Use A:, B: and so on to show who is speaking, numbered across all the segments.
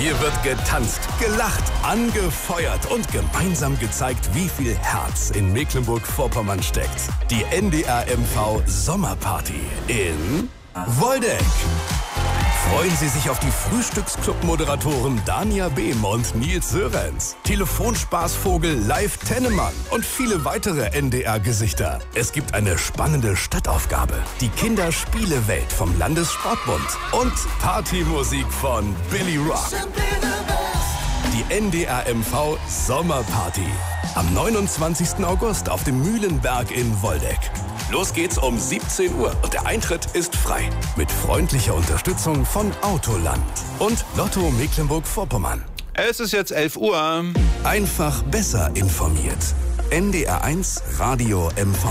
A: Hier wird getanzt, gelacht, angefeuert und gemeinsam gezeigt, wie viel Herz in Mecklenburg-Vorpommern steckt. Die NDR-MV Sommerparty in Woldeck. Freuen Sie sich auf die Frühstücksclub-Moderatoren Dania Behm und Nils Sörenz, Telefonspaßvogel Live Tennemann und viele weitere NDR-Gesichter. Es gibt eine spannende Stadtaufgabe, die Kinderspielewelt vom Landessportbund und Partymusik von Billy Rock. Die NDR-MV Sommerparty am 29. August auf dem Mühlenberg in Woldeck. Los geht's um 17 Uhr und der Eintritt ist frei. Mit freundlicher Unterstützung von Autoland und Lotto Mecklenburg-Vorpommern.
B: Es ist jetzt 11 Uhr.
A: Einfach besser informiert. NDR1 Radio MV.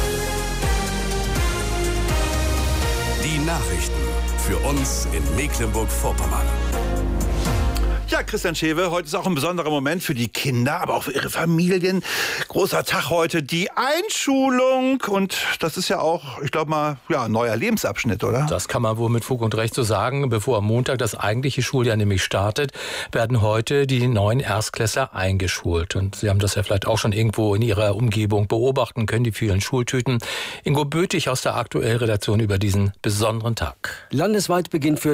A: Die Nachrichten für uns in Mecklenburg-Vorpommern.
B: Ja, Christian Schewe, heute ist auch ein besonderer Moment für die Kinder, aber auch für ihre Familien. Großer Tag heute, die Einschulung. Und das ist ja auch, ich glaube mal, ja, ein neuer Lebensabschnitt, oder?
C: Das kann man wohl mit Fug und Recht so sagen. Bevor am Montag das eigentliche Schuljahr nämlich startet, werden heute die neuen Erstklässler eingeschult. Und Sie haben das ja vielleicht auch schon irgendwo in Ihrer Umgebung beobachten können, die vielen Schultüten. Ingo Bötig aus der Aktuellredaktion über diesen besonderen Tag.
D: Landesweit beginnt für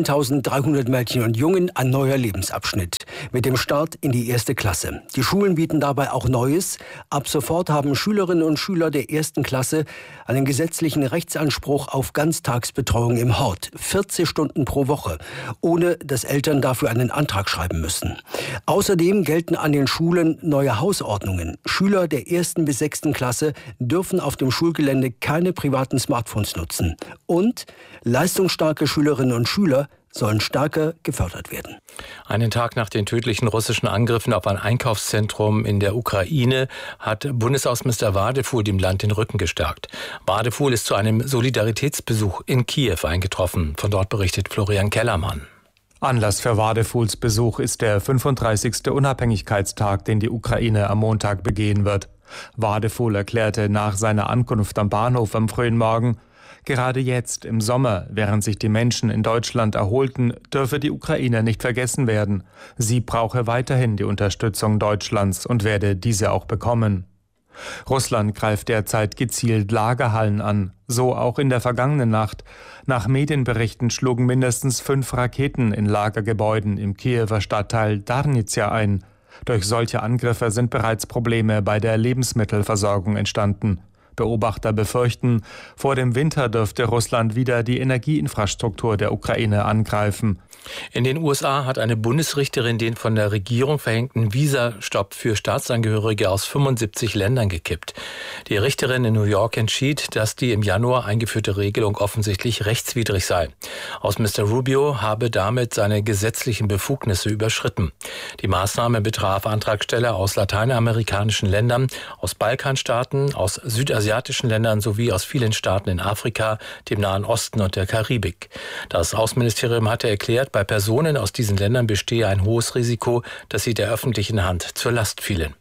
D: 13.300 Mädchen und Jungen ein neuer Lebensabschnitt mit dem Start in die 1. Klasse. Die Schulen bieten dabei auch Neues. Ab sofort haben Schülerinnen und Schüler der 1. Klasse einen gesetzlichen Rechtsanspruch auf Ganztagsbetreuung im Hort. 40 Stunden pro Woche, ohne dass Eltern dafür einen Antrag schreiben müssen. Außerdem gelten an den Schulen neue Hausordnungen. Schüler der 1. bis 6. Klasse dürfen auf dem Schulgelände keine privaten Smartphones nutzen. Und leistungsstarke Schülerinnen und Schüler sollen stärker gefördert werden.
C: Einen Tag nach den tödlichen russischen Angriffen auf ein Einkaufszentrum in der Ukraine hat Bundesaußenminister Wadefuhl dem Land den Rücken gestärkt. Wadefuhl ist zu einem Solidaritätsbesuch in Kiew eingetroffen. Von dort berichtet Florian Kellermann.
E: Anlass für Wadefuhls Besuch ist der 35. Unabhängigkeitstag, den die Ukraine am Montag begehen wird. Wadefuhl erklärte nach seiner Ankunft am Bahnhof am frühen Morgen: Gerade jetzt, im Sommer, während sich die Menschen in Deutschland erholten, dürfe die Ukraine nicht vergessen werden. Sie brauche weiterhin die Unterstützung Deutschlands und werde diese auch bekommen. Russland greift derzeit gezielt Lagerhallen an, so auch in der vergangenen Nacht. Nach Medienberichten schlugen mindestens 5 Raketen in Lagergebäuden im Kiewer Stadtteil Darnizia ein. Durch solche Angriffe sind bereits Probleme bei der Lebensmittelversorgung entstanden. Beobachter befürchten, vor dem Winter dürfte Russland wieder die Energieinfrastruktur der Ukraine angreifen.
C: In den USA hat eine Bundesrichterin den von der Regierung verhängten Visastopp für Staatsangehörige aus 75 Ländern gekippt. Die Richterin in New York entschied, dass die im Januar eingeführte Regelung offensichtlich rechtswidrig sei. Außenminister Rubio habe damit seine gesetzlichen Befugnisse überschritten. Die Maßnahme betraf Antragsteller aus lateinamerikanischen Ländern, aus Balkanstaaten, aus südasiatischen Ländern sowie aus vielen Staaten in Afrika, dem Nahen Osten und der Karibik. Das Außenministerium hatte erklärt, bei Personen aus diesen Ländern bestehe ein hohes Risiko, dass sie der öffentlichen Hand zur Last fielen.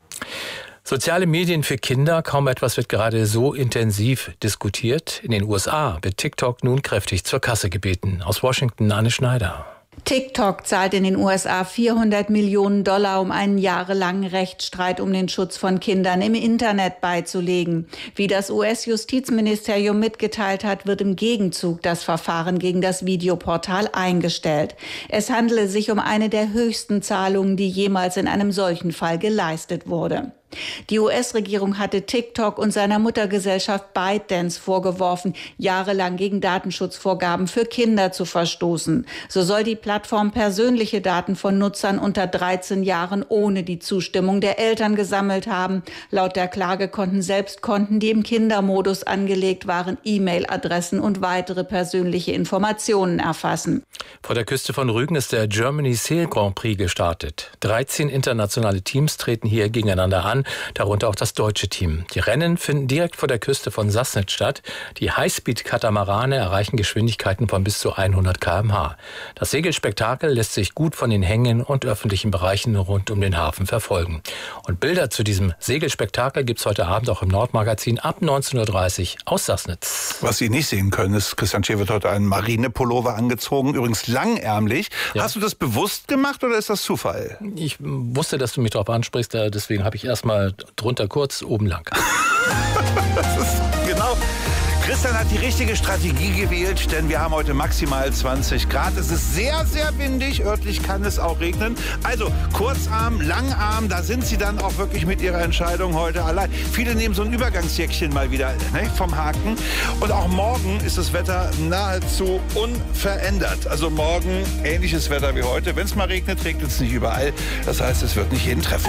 C: Soziale Medien für Kinder, kaum etwas wird gerade so intensiv diskutiert. In den USA wird TikTok nun kräftig zur Kasse gebeten. Aus Washington Anne Schneider.
F: TikTok zahlt in den USA $400 Millionen, um einen jahrelangen Rechtsstreit um den Schutz von Kindern im Internet beizulegen. Wie das US-Justizministerium mitgeteilt hat, wird im Gegenzug das Verfahren gegen das Videoportal eingestellt. Es handele sich um eine der höchsten Zahlungen, die jemals in einem solchen Fall geleistet wurde. Die US-Regierung hatte TikTok und seiner Muttergesellschaft ByteDance vorgeworfen, jahrelang gegen Datenschutzvorgaben für Kinder zu verstoßen. So soll die Plattform persönliche Daten von Nutzern unter 13 Jahren ohne die Zustimmung der Eltern gesammelt haben. Laut der Klage konnten selbst Konten, die im Kindermodus angelegt waren, E-Mail-Adressen und weitere persönliche Informationen erfassen.
C: Vor der Küste von Rügen ist der Germany Sail Grand Prix gestartet. 13 internationale Teams treten hier gegeneinander an, darunter auch das deutsche Team. Die Rennen finden direkt vor der Küste von Sassnitz statt. Die Highspeed-Katamarane erreichen Geschwindigkeiten von bis zu 100 km/h. Das Segelspektakel lässt sich gut von den Hängen und öffentlichen Bereichen rund um den Hafen verfolgen. Und Bilder zu diesem Segelspektakel gibt es heute Abend auch im Nordmagazin ab 19.30 Uhr aus Sassnitz.
B: Was Sie nicht sehen können, ist, Christian Schewe hat heute einen Marinepullover angezogen. Übrigens ist langärmlich. Ja. Hast du das bewusst gemacht oder ist das Zufall?
C: Ich wusste, dass du mich darauf ansprichst, deswegen habe ich erstmal drunter kurz, oben lang.
B: Das ist genau. Christian hat die richtige Strategie gewählt, denn wir haben heute maximal 20 Grad. Es ist sehr, sehr windig. Örtlich kann es auch regnen. Also Kurzarm, Langarm, da sind Sie dann auch wirklich mit Ihrer Entscheidung heute allein. Viele nehmen so ein Übergangsjäckchen mal wieder vom Haken. Und auch morgen ist das Wetter nahezu unverändert. Also morgen ähnliches Wetter wie heute. Wenn es mal regnet, regnet es nicht überall. Das heißt, es wird nicht jeden treffen.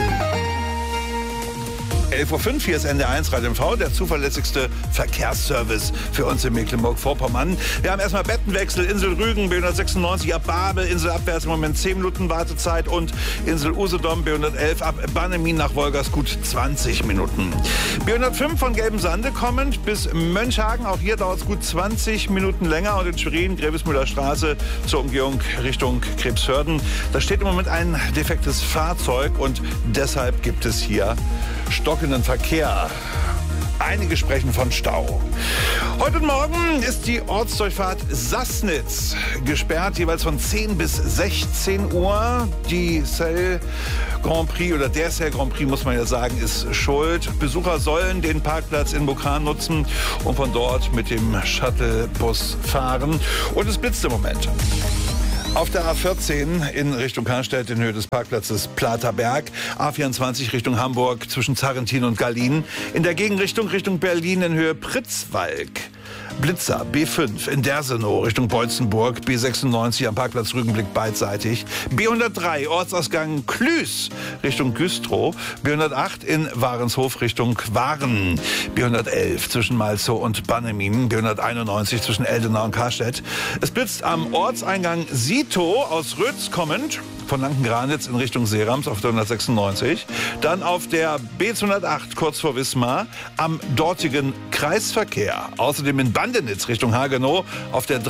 B: 11.05 Uhr, hier ist NDR1 Radio MV, der zuverlässigste Verkehrsservice für uns in Mecklenburg-Vorpommern. Wir haben erstmal Bettenwechsel, Insel Rügen, B196 ab Babel, Insel abwärts im Moment 10 Minuten Wartezeit und Insel Usedom, B111 ab Bannemin nach Wolgast gut 20 Minuten. B105 von Gelbensande kommend bis Mönchhagen, auch hier dauert es gut 20 Minuten länger und in Schwerin, Grevesmühler Straße zur Umgehung Richtung Krebshörden. Da steht im Moment ein defektes Fahrzeug und deshalb gibt es hier stockenden Verkehr. Einige sprechen von Stau. Heute Morgen ist die Ortsdurchfahrt Sassnitz gesperrt, jeweils von 10 bis 16 Uhr. Die Cell Grand Prix oder der Cell Grand Prix, muss man ja sagen, ist schuld. Besucher sollen den Parkplatz in Bukran nutzen und von dort mit dem Shuttlebus fahren. Und es blitzt im Moment. Auf der A14 in Richtung Karstedt in Höhe des Parkplatzes Platerberg, A24 Richtung Hamburg zwischen Zarrentin und Gallien, in der Gegenrichtung Richtung Berlin in Höhe Pritzwalk. Blitzer B5 in Dersenow Richtung Beutzenburg, B96 am Parkplatz Rügenblick beidseitig, B103 Ortsausgang Klüß Richtung Güstrow, B108 in Warenshof Richtung Waren, B111 zwischen Malzow und Bannemin, B191 zwischen Eldenau und Karstedt. Es blitzt am Ortseingang Sito aus Rötz kommend, von Lanken-Granitz in Richtung Seerams auf der 196, dann auf der B208 kurz vor Wismar am dortigen Kreisverkehr, außerdem in Bandenitz Richtung Hagenow auf der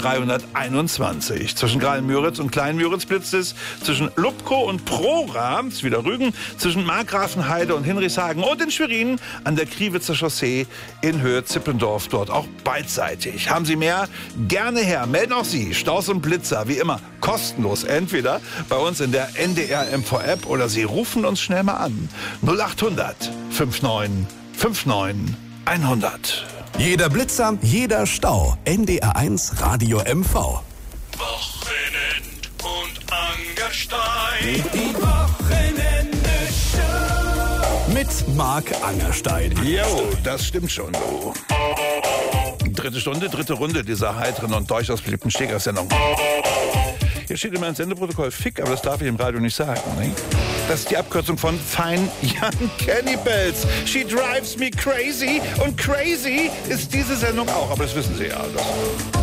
B: 321. Zwischen Graal-Müritz und Klein-Müritz blitzt es, zwischen Lubkow und Prora, ist wieder Rügen, zwischen Markgrafenheide und Hinrichshagen und in Schwerin an der Kriwitzer Chaussee in Höhe Zippendorf, dort auch beidseitig. Haben Sie mehr? Gerne her. Melden auch Sie Staus und Blitzer, wie immer, kostenlos, entweder bei uns in der NDR MV App oder Sie rufen uns schnell mal an. 0800 59 59 100.
A: Jeder Blitzer, jeder Stau. NDR1 Radio MV.
G: Wochenend und Angerstein.
A: Die Wochenende-Show. Mit Marc Angerstein.
B: Jo, das stimmt schon, du. Dritte Stunde, dritte Runde dieser heiteren und durchaus beliebten Stegreifsendung. Hier steht immer ein Sendeprotokoll Fick, aber das darf ich im Radio nicht sagen. Ne? Das ist die Abkürzung von Fine Young Cannibals. She drives me crazy. Und crazy ist diese Sendung auch, aber das wissen Sie ja.